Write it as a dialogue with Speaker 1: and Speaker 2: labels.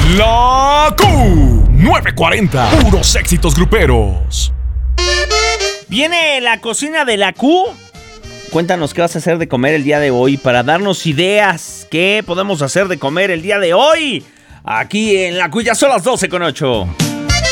Speaker 1: La Q940, puros éxitos gruperos.
Speaker 2: Viene la cocina de la Q. Cuéntanos qué vas a hacer de comer el día de hoy para darnos ideas. ¿Qué podemos hacer de comer el día de hoy? Aquí en la Q ya son las 12:08.